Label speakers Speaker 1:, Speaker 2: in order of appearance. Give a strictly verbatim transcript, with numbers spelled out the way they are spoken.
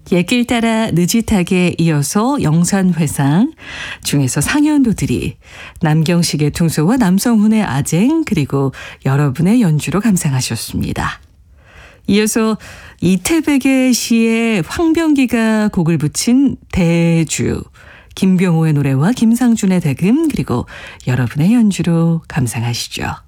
Speaker 1: 옛길 따라 느릿하게 이어서 영산회상 중에서 상현도들이 남경식의 퉁소와 남성훈의 아쟁 그리고 여러분의 연주로 감상하셨습니다. 이어서 이태백의 시에 황병기가 곡을 붙인 대주, 김병호의 노래와 김상준의 대금 그리고 여러분의 연주로 감상하시죠.